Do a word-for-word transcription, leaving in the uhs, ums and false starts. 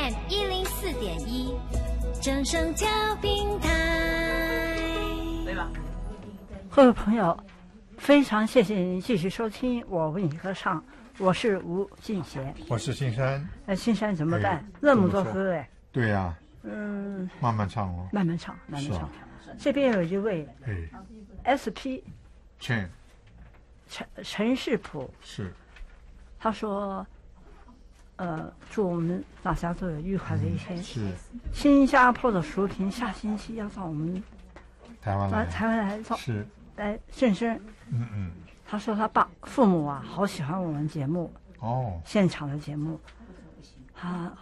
F M 一零四点一，正声调平台。 对吧？ 各位朋友，非常谢谢您继续收听我为你歌唱，我是吴俊贤， 我是青山。 哎，青山怎么办？ 哎那么多歌哎。 对呀、啊。 嗯， 慢慢唱哦。 慢慢唱，慢慢唱。 啊、 这边有一位， 哎 ，S P， 陈陈陈世普是， 他说，呃，祝我们大家都有愉快的一天。 嗯、是。 新加坡的淑萍下星期要到我们台湾来， 台湾来造是来现身。 嗯嗯。 他说他爸父母啊，好喜欢我们节目哦， 现场的节目，他。